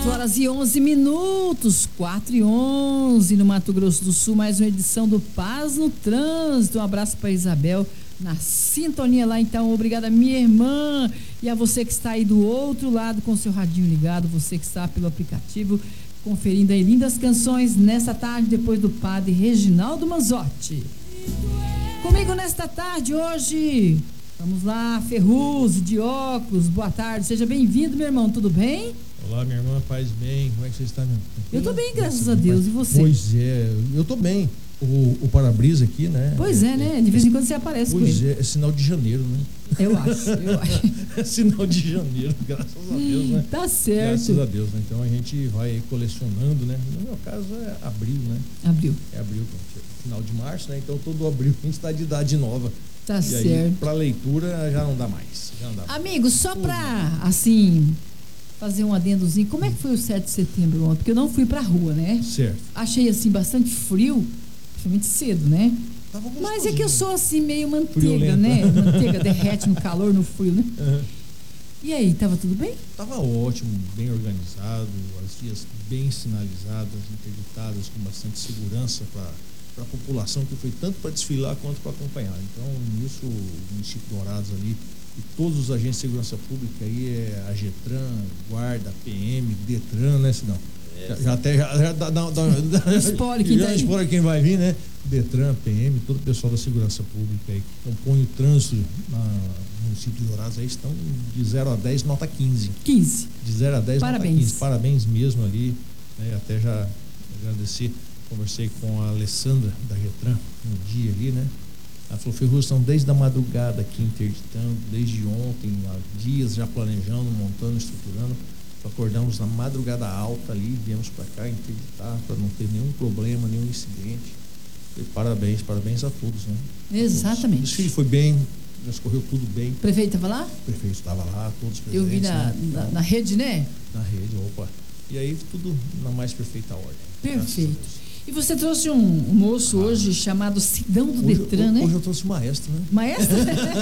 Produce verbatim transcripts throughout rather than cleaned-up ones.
horas e onze minutos, quatro e onze no Mato Grosso do Sul, mais uma edição do Paz no Trânsito. Um abraço para Isabel na sintonia lá, então, obrigada minha irmã, e a você que está aí do outro lado com seu radinho ligado, você que está pelo aplicativo conferindo aí lindas canções nessa tarde depois do padre Reginaldo Manzotti. Comigo nesta tarde hoje, vamos lá, Ferruzzi de óculos, boa tarde, seja bem-vindo, meu irmão, tudo bem? Olá, minha irmã, paz bem, como é que você está, meu? Eu tô bem, graças a Deus, e você? Pois é, eu tô bem. O, o para-brisa aqui, né? Pois é, é, né? De vez em quando você aparece pois com ele. Pois é, é sinal de janeiro, né? Eu acho, eu acho. É sinal de janeiro, graças a Deus, né? Tá certo. Graças a Deus, né? Então a gente vai colecionando, né? No meu caso é abril, né? Abril. É abril, final de março, né? Então todo abril a gente está de idade nova. Tá e certo. Para leitura já não dá mais. Já não dá Amigo, mais. só para, assim, fazer um adendozinho, como é que foi o sete de setembro ontem? Porque eu não fui pra rua, né? Certo. Achei, assim, bastante frio, principalmente cedo, né? Tava Mas é que eu sou, assim, meio manteiga, friolenta, né? Manteiga derrete no calor, no frio, né? Uhum. E aí, tava tudo bem? Tava ótimo, bem organizado, as vias bem sinalizadas, interditadas, com bastante segurança para a população que foi tanto para desfilar quanto para acompanhar. Então, nisso, o município de Dourados ali, e todos os agentes de segurança pública aí, é a Getran, Guarda, P M, Detran, né, Sidão? É, já, já até já, já dá, dá, dá, dá spoiler quem, tá spoiler quem vai vir, né? Detran, P M, todo o pessoal da segurança pública aí que compõe o trânsito na, no município de Dourados aí estão de zero a dez, nota quinze. quinze. De zero a dez, parabéns. Nota quinze. Parabéns mesmo ali, né? Até já agradecer, conversei com a Alessandra da Getran no dia ali, né? Ela falou, Ferrugem, estão desde a madrugada aqui interditando, desde ontem, há dias já planejando, montando, estruturando. Acordamos na madrugada alta ali, viemos para cá interditar para não ter nenhum problema, nenhum incidente. E parabéns, parabéns a todos, né? Exatamente. O desfile foi bem, escorreu tudo bem. O prefeito estava lá? O prefeito estava lá, todos presentes. Eu vi na, né? na, na rede, né? Na rede, opa. E aí tudo na mais perfeita ordem. Perfeito. E você trouxe um, um moço ah. hoje chamado Sidão do hoje, Detran, hoje, né? Hoje eu trouxe o maestro, né? Maestro?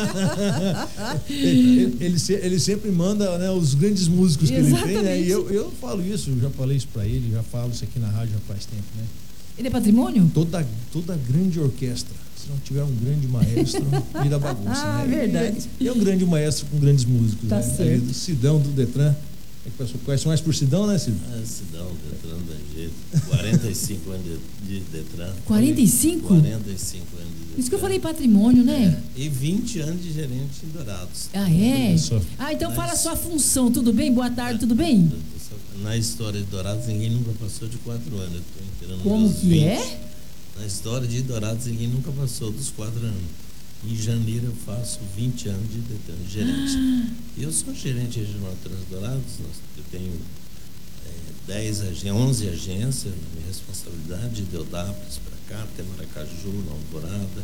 ele, ele, ele sempre manda, né, os grandes músicos que Exatamente. ele tem, né? E eu, eu falo isso, eu já falei isso pra ele, já falo isso aqui na rádio já faz tempo, né? Ele é patrimônio? Toda, toda grande orquestra, se não tiver um grande maestro, vira bagunça, ah, né? verdade. E é um grande maestro com grandes músicos, tá né? certo. Aí, Sidão do Detran. É que o pessoal conhece mais por Sidão, né, Sidão? Ah, Sidão, Detran da jeito. quarenta e cinco anos de, de Detran. quarenta e cinco? quarenta e cinco anos de Detran. Isso que eu falei patrimônio, né? É, e vinte anos de gerente em Dourados. Ah, é? Isso. Ah, então Mas, fala a sua função, tudo bem? Boa tarde, tudo bem? Na história de Dourados, ninguém nunca passou de quatro anos. Eu tô inteirando Como que vinte. é? Na história de Dourados, ninguém nunca passou dos quatro anos. Em janeiro eu faço vinte anos de Detran, de gerente. Ah. Eu sou gerente regional de Trânsito Dourados, eu tenho é, dez, onze agências na minha responsabilidade, de Deodápolis para cá, até Maracaju, na Alvorada.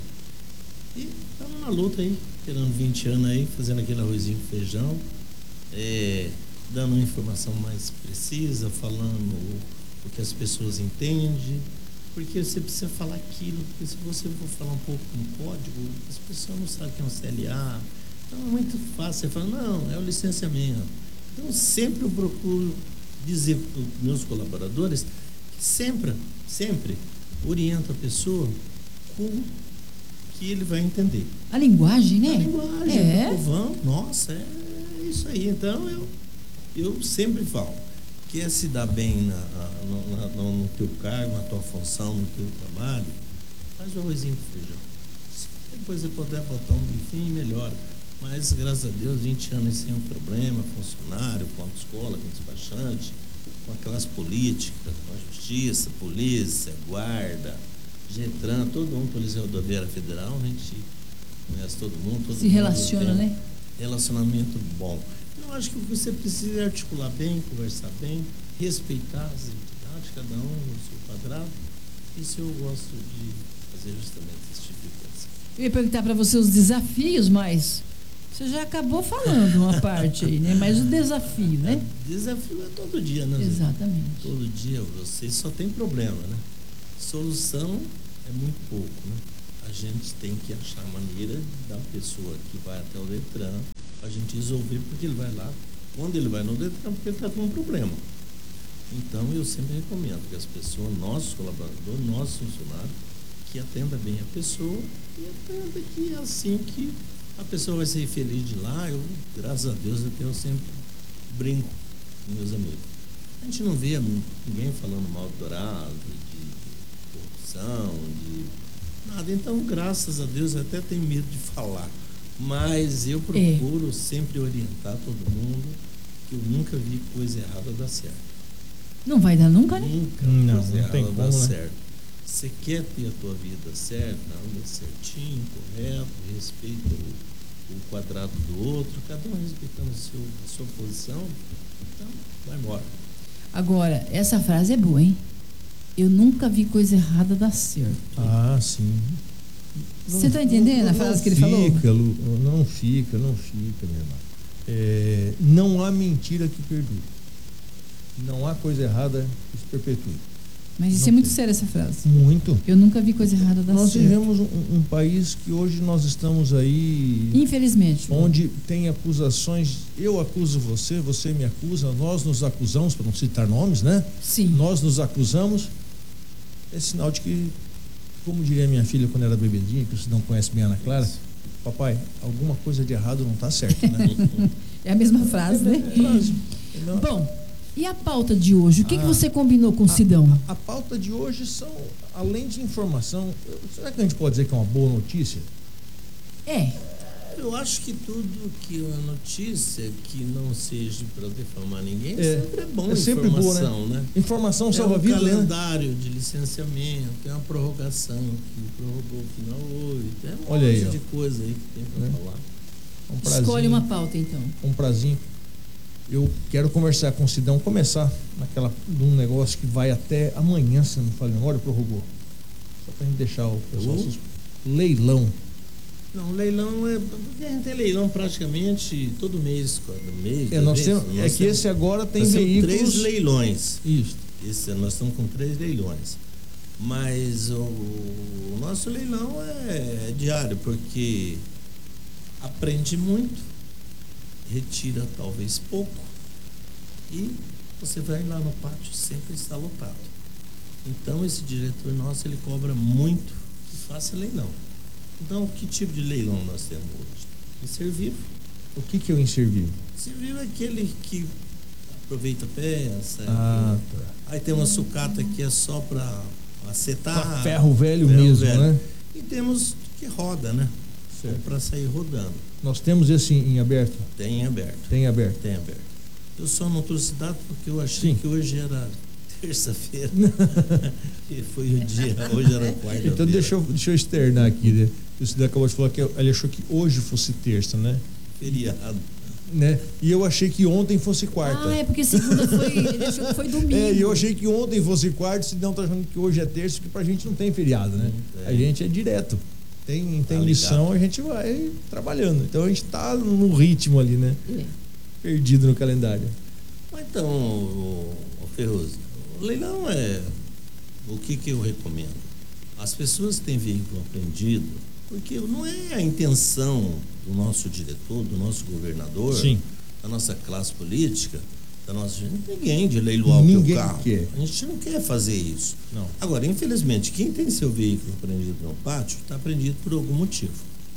E estamos na luta aí, tirando vinte anos aí, fazendo aquele arrozinho com feijão, é, dando uma informação mais precisa, falando o que as pessoas entendem. Porque você precisa falar aquilo, porque se você for falar um pouco no código, as pessoas não sabem o que é um C L A. Então é muito fácil você falar, não, é o licenciamento. Então sempre eu procuro dizer para os meus colaboradores que sempre, sempre orienta a pessoa com o que ele vai entender. A linguagem, né? A linguagem, é. do povão, nossa, é isso aí. Então eu, eu sempre falo. Quer se dar bem na, na, na, no teu cargo, na tua função, no teu trabalho, faz o arrozinho com feijão. Se depois você puder botar um bifinho, melhora. Mas, graças a Deus, vinte anos sem um problema, funcionário, com autoescola, com despachante, com aquelas políticas, com a justiça, polícia, guarda, Getran, todo mundo, Polícia Rodoviária Federal, a gente conhece todo mundo. Todo se mundo relaciona, né? Relacionamento bom. Eu acho que você precisa articular bem, conversar bem, respeitar as entidades, cada um no seu quadrado. Isso eu gosto de fazer justamente esse tipo de coisa. Eu ia perguntar para você os desafios, mas você já acabou falando uma parte aí, né? Mas o desafio, né? É, desafio é todo dia, né? Exatamente. Todo dia você só tem problema, né? Solução é muito pouco, né? A gente tem que achar a maneira da pessoa que vai até o Detran a gente resolver, porque ele vai lá, quando ele vai no Detran, porque ele está com um problema. Então, eu sempre recomendo que as pessoas, nossos colaboradores, nossos funcionários, que atenda bem a pessoa e atenda que é assim que a pessoa vai ser feliz de lá. Eu, graças a Deus, eu sempre brinco com meus amigos. A gente não vê ninguém falando mal do Dourado, de corrupção, de nada. Então, graças a Deus, eu até tenho medo de falar. Mas eu procuro é. sempre orientar todo mundo que eu nunca vi coisa errada dar certo. Não vai dar nunca, né? Nunca não, coisa não errada tem dar como, né? certo. Você quer ter a tua vida certa, anda certinho, correto, respeita o, o quadrado do outro, cada um respeitando a, seu, a sua posição, então vai embora. Agora, essa frase é boa, hein? Eu nunca vi coisa errada dar certo. Ah, sim. Você está entendendo não, a frase que ele fica, falou? Lu, não fica, não fica, minha irmã. É, não há mentira que perdure. Não há coisa errada que se perpetue. Mas isso não é muito tem. sério, essa frase. Muito. Eu nunca vi coisa errada dar nós certo. Nós vivemos um, um país que hoje nós estamos aí... Infelizmente. Onde tem acusações, eu acuso você, você me acusa, nós nos acusamos, para não citar nomes, né? Sim. Nós nos acusamos. É sinal de que, como diria minha filha quando era bebedinha, que você não conhece bem a Ana Clara, papai, alguma coisa de errado não está certo, né? É a mesma frase, né? É a frase. Bom, e a pauta de hoje? O que, ah, que você combinou com o a, Sidão? A, a pauta de hoje são, além de informação, será que a gente pode dizer que é uma boa notícia? É. Eu acho que tudo que uma notícia que não seja para defamar ninguém é, sempre é bom. É sempre informação, boa, né? né? Informação salva é um vida, calendário né? de licenciamento, tem uma prorrogação que prorrogou o final hoje, tem um Olha monte aí, de coisa aí que tem para é. falar. Um prazinho, Escolhe uma pauta, então. Um prazinho. Eu quero conversar com o Sidão, começar naquela, num negócio que vai até amanhã, se não me falha a memória, prorrogou. Só pra gente deixar o pessoal... Uh. Leilão. Não, leilão é... A gente tem leilão praticamente todo mês, cada mês. É, nós mês, temos, nós é que temos, esse agora tem nós veículos... Temos três leilões. Isso. Esse, nós estamos com três leilões. Mas o, o nosso leilão é, é diário, porque aprende muito, retira talvez pouco e você vai lá no pátio, sempre está lotado. Então esse diretor nosso, ele cobra muito que faça leilão. Então, que tipo de leilão nós temos hoje? Inservivo. O que que é o inservivo? Inservivo é aquele que aproveita a peça. Ah, que... tá. Aí tem uma sucata que é só para acertar. Pra ferro velho ferro mesmo, velho. né? E temos que roda, né? Para sair rodando. Nós temos esse em aberto? Tem em aberto. Tem aberto. Tem aberto. Eu só não trouxe dado porque eu achei Sim. que hoje era terça-feira. E foi o dia, hoje era quarta-feira. Então deixa eu, deixa eu externar aqui, né? O Cidadão acabou de falar que ele achou que hoje fosse terça, né? Feriado. Né? E eu achei que ontem fosse quarta. Ah, é porque segunda foi. Ele achou que foi domingo. É, e eu achei que ontem fosse quarta, se não tá achando que hoje é terça, porque pra gente não tem feriado, né? É. A gente é direto. Tem, tem tá lição, a gente vai trabalhando. Então a gente tá no ritmo ali, né? É. Perdido no calendário. Então, o, o Ferroso, o leilão é o que, que eu recomendo. As pessoas que têm veículo apreendido, porque não é a intenção do nosso diretor, do nosso governador, Sim. da nossa classe política, da nossa ninguém de leiloar ninguém o teu carro. Quer. A gente não quer fazer isso. Não. Agora, infelizmente, quem tem seu veículo apreendido no pátio está apreendido por algum motivo.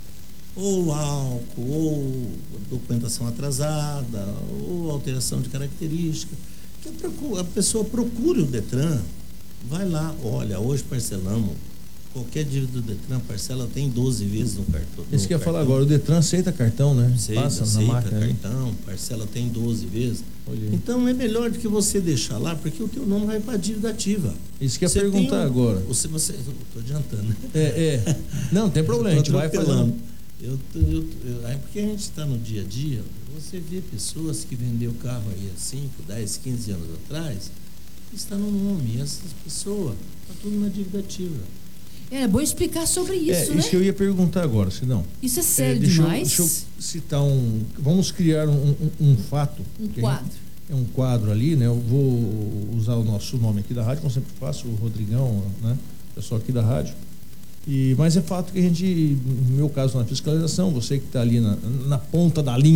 Ou álcool, ou documentação atrasada, ou alteração de característica. Que a pessoa procure o Detran, vai lá, olha, hoje parcelamos. Qualquer dívida do Detran, parcela tem doze vezes no cartão. Isso que eu ia falar agora, o Detran aceita cartão, né? Aceita, Passa aceita na máquina, cartão, né? Parcela tem doze vezes. Olhei. Então é melhor do que você deixar lá, porque o teu nome vai para a dívida ativa. Isso que eu ia Você perguntar um, agora. Você, você, estou adiantando, né? É, é. Não, não tem problema, a gente vai falando. Eu, eu, eu, é porque a gente está no dia a dia, você vê pessoas que vendeu carro aí há cinco, dez, quinze anos atrás, está no nome, e essas pessoas, está tudo na dívida ativa. É bom explicar sobre isso, é, né? Isso que eu ia perguntar agora, Sidão. Isso é sério é, deixa demais? Eu, deixa eu citar um... Vamos criar um, um, um fato. Um quadro. É um quadro ali, né? Eu vou usar o nosso nome aqui da rádio, como eu sempre faço, o Rodrigão, né? Pessoal aqui da rádio. E, mas é fato que a gente, no meu caso, na fiscalização, você que está ali na, na ponta da linha,